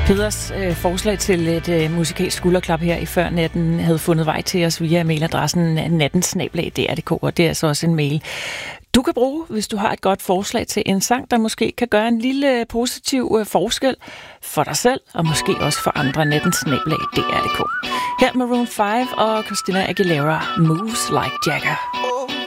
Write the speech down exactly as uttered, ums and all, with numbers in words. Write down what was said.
Peders øh, forslag til et øh, musikalsk skulderklap her i før natten havde fundet vej til os via mailadressen natten snabel-a d r punktum d k, og det er altså også en mail, du kan bruge, hvis du har et godt forslag til en sang, der måske kan gøre en lille positiv øh, forskel for dig selv, og måske også for andre. natten snabel-a d r punktum d k. Her Maroon fem og Christina Aguilera, Moves Like Jagger.